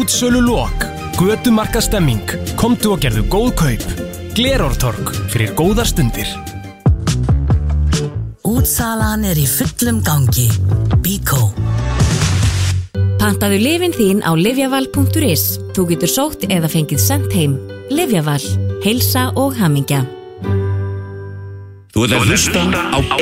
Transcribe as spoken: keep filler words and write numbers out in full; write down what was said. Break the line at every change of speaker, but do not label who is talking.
Útsölu lok, götumarka stemming, komdu og gerðu góð kaup. Glerártorg fyrir góðar stundir.
Útsalan er í fullum gangi. Bíkó.
Pantaðu lyfin þín á lyfjaval punktur is. Þú getur sótt eða fengið sent heim. Lyfjaval, heilsa og hamingja.
Þú ert að hlusta á